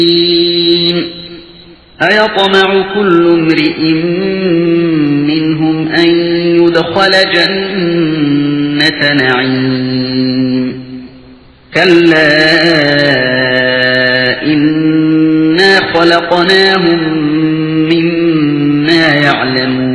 أيطمع كل امرئ منهم أن يدخل جنة نعيم كلا إنا خلقناهم مما يعلمون